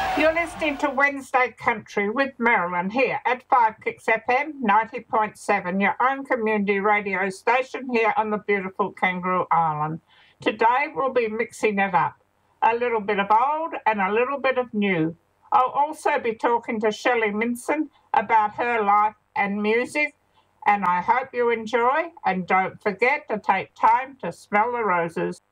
You're listening to Wednesday Country with Marilyn here at 5 Kicks FM 90.7, your own community radio station here on the beautiful Kangaroo Island. Today we'll be mixing it up, a little bit of old and a little bit of new. I'll also be talking to Shelley Minson about her life and music, and I hope you enjoy, and don't forget to take time to smell the roses.